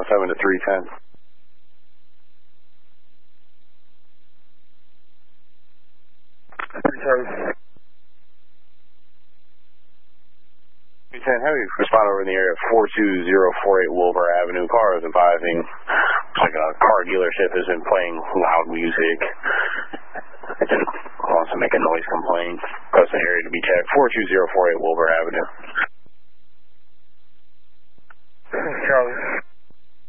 217 to 310. 310. 310 Heavy, respond over in the area of 42048 Wilbur Avenue. Car is advising, looks like a car dealership has been playing loud music. It wants to make a noise complaint. Request an area to be checked, 42048 Wilbur Avenue.